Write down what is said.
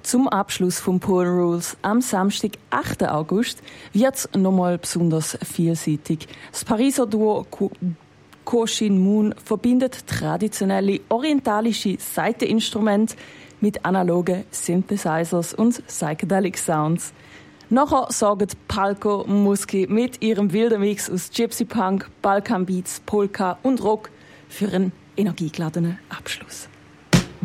Zum Abschluss vom Polen Rules am Samstag, 8. August, wird es nochmal besonders vielseitig. Das Pariser Duo Ko Shin Moon verbindet traditionelle orientalische Saiteninstrumente mit analogen Synthesizers und Psychedelic Sounds. Nachher sorgt Palko Muski mit ihrem wilden Mix aus Gypsy Punk, Balkan Beats, Polka und Rock für einen energiegeladenen Abschluss.